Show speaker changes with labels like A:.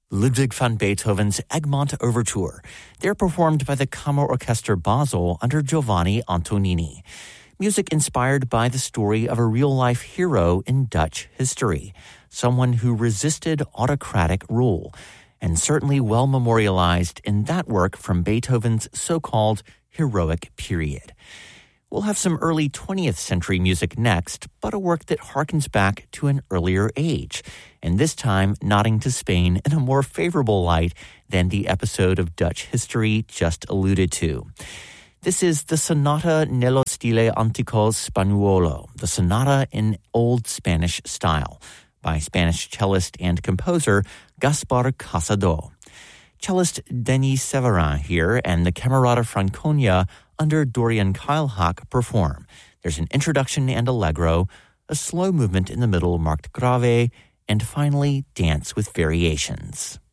A: Ludwig van Beethoven's Egmont Overture. They're performed by the Kammerorchester Basel under Giovanni Antonini. Music inspired by the story of a real-life hero in Dutch history, someone who resisted autocratic rule, and certainly well memorialized in that work from Beethoven's so-called heroic period. We'll have some early 20th century music next, but a work that harkens back to an earlier age, and this time nodding to Spain in a more favorable light than the episode of Dutch history just alluded to. This is the Sonata nello stile antico spagnuolo, the sonata in Old Spanish style, by Spanish cellist and composer Gaspar Casado. Cellist Denis Severin here and the Camerata Franconia under Dorian Keilhach perform. There's an introduction and allegro, a slow movement in the middle marked grave, and finally dance with variations.